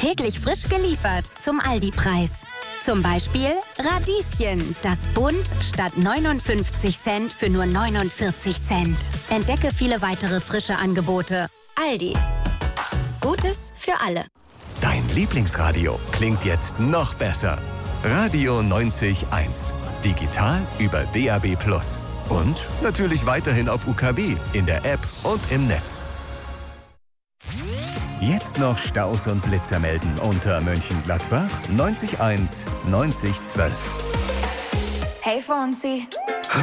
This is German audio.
täglich frisch geliefert zum Aldi-Preis. Zum Beispiel Radieschen, das bunt statt 59 Cent für nur 49 Cent. Entdecke viele weitere frische Angebote. Aldi. Gutes für alle. Dein Lieblingsradio klingt jetzt noch besser. Radio 90.1. Digital über DAB+. Und natürlich weiterhin auf UKW, in der App und im Netz. Jetzt noch Staus und Blitzer melden unter Mönchengladbach 90.1 9012. Hey Fonsi,